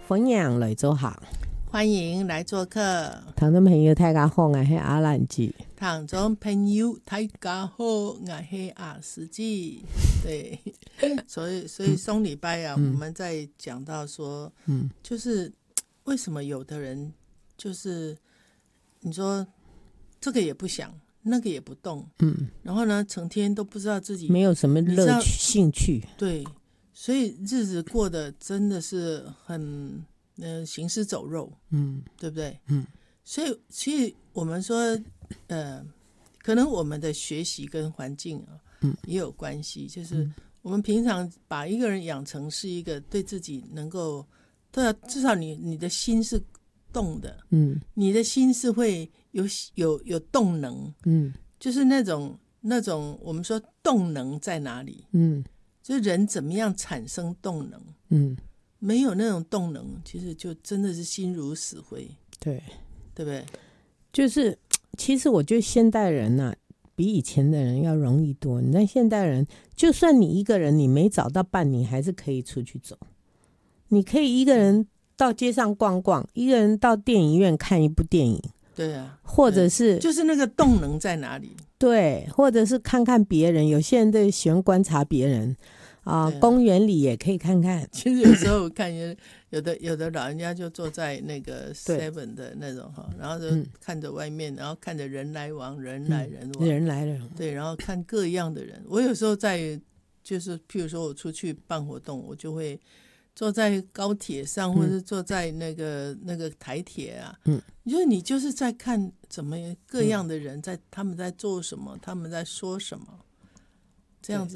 欢迎来做客， 欢迎来做客。 听众朋友大家好，我是阿兰姐。 听众朋友大家好，我是阿司机。对，所以松礼拜啊，我们在讲到说，就是为什么有的人就是你说这个也不想，那个也不动，然后呢，成天都不知道自己没有什么乐趣、兴趣， 对，所以日子过得真的是很行尸走肉，对不对？所以我们说，可能我们的学习跟环境啊，也有关系，就是我们平常把一个人养成是一个对自己能够，对啊，至少你的心是动的，你的心是会有动能，就是那种我们说动能在哪里，就是人怎么样产生动能，没有那种动能，其实就真的是心如死灰， 对不对？ 就是其实我觉得现代人啊，比以前的人要容易多。你看现代人，就算你一个人你没找到伴，你还是可以出去走，你可以一个人到街上逛逛，一个人到电影院看一部电影， 对啊， 或者是就是那个动能在哪里？ 对，或者是看看别人，有些人都喜欢观察别人啊，公园里也可以看看。 其实有时候我看有的老人家就坐在那个 7 的那种哈，然后就看着外面，然后看着人来往，人来人往， 人来人往， 对，然后看各样的人。我有时候就是譬如说我出去办活动，我就会坐在高铁上，或者坐在那个台铁啊，你就是在看怎么各样的人他们在做什么，他们在说什么，这样子。